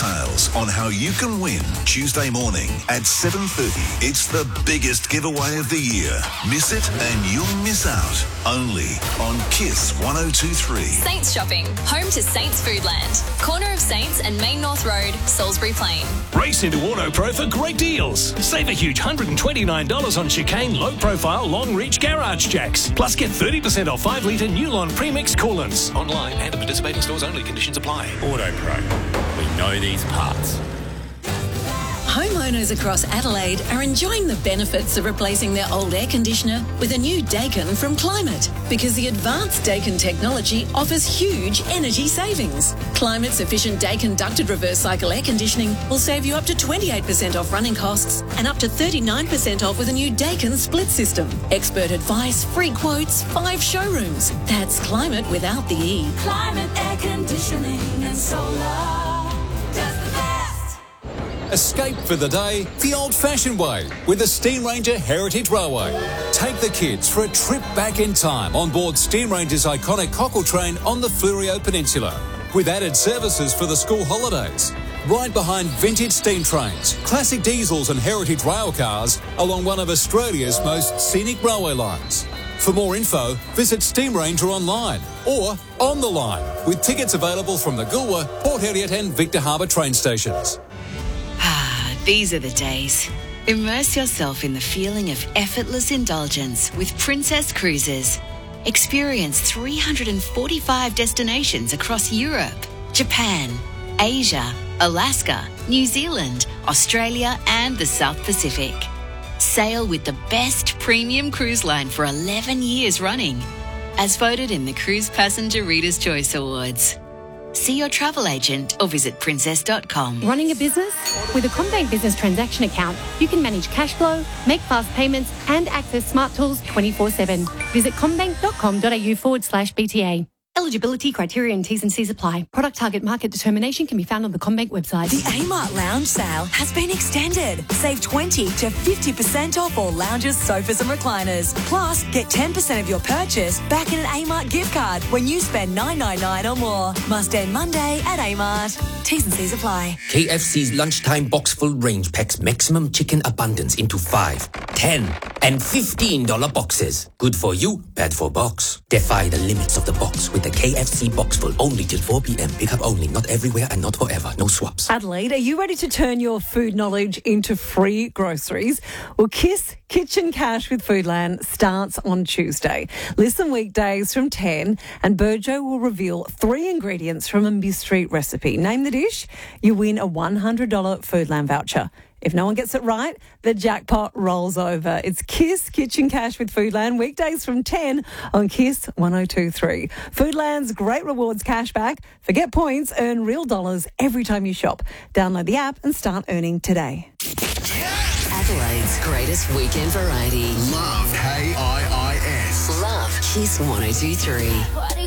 details on how you can win Tuesday morning at 7:30. It's the biggest giveaway of the year. Miss it and you'll miss out. Only on KISS 102.3. Saints Shopping, home to Saints Foodland. Corner of Saints and Main North Road, Salisbury Plain. Race into AutoPro for great deals. Save a huge $129 on chicane, low-profile, long-reach garage jacks. Plus get 30% off 5-litre Newlon Premix coolants. Online and at participating stores only. Conditions apply. AutoPro. We know these parts. Homeowners across Adelaide are enjoying the benefits of replacing their old air conditioner with a new Daikin from Climate, because the advanced Daikin technology offers huge energy savings. Climate's efficient Daikin ducted reverse cycle air conditioning will save you up to 28% off running costs and up to 39% off with a new Daikin split system. Expert advice, free quotes, 5 showrooms. That's Climate without the E. Climate air conditioning and solar. Escape for the day the old-fashioned way with the Steam Ranger Heritage Railway. Take the kids for a trip back in time on board Steam Ranger's iconic cockle train on the Fleurieu Peninsula, with added services for the school holidays. Ride behind vintage steam trains, classic diesels and heritage rail cars along one of Australia's most scenic railway lines. For more info, visit Steam Ranger online or on the line, with tickets available from the Goolwa, Port Heriot and Victor Harbour train stations. These are the days. Immerse yourself in the feeling of effortless indulgence with Princess Cruises. Experience 345 destinations across Europe, Japan, Asia, Alaska, New Zealand, Australia and the South Pacific. Sail with the best premium cruise line for 11 years running, as voted in the Cruise Passenger Reader's Choice Awards. See your travel agent or visit princess.com. Running a business? With a CommBank Business Transaction Account, you can manage cash flow, make fast payments and access smart tools 24/7. Visit commbank.com.au/BTA. Eligibility, criteria and T's and C's apply. Product target market determination can be found on the CommBank website. The Amart Lounge sale has been extended. Save 20 to 50% off all lounges, sofas and recliners. Plus, get 10% of your purchase back in an Amart gift card when you spend $9.99 or more. Must end Monday at Amart. T's and C's apply. KFC's lunchtime box full range packs maximum chicken abundance into 5, 10 and $15 boxes. Good for you, bad for box. Defy the limits of the box with the KFC box full, only till 4 p.m. Pick up only, not everywhere and not forever. No swaps. Adelaide, are you ready to turn your food knowledge into free groceries? Well, KISS Kitchen Cash with Foodland starts on Tuesday. Listen weekdays from 10 and Burjo will reveal 3 ingredients from a mystery recipe. Name the dish, you win a $100 Foodland voucher. If no one gets it right, the jackpot rolls over. It's KISS Kitchen Cash with Foodland, weekdays from 10 on KISS 102.3. Foodland's great rewards cashback. Forget points, earn real dollars every time you shop. Download the app and start earning today. Adelaide's greatest weekend variety. Love KIIS. Love KISS 102.3.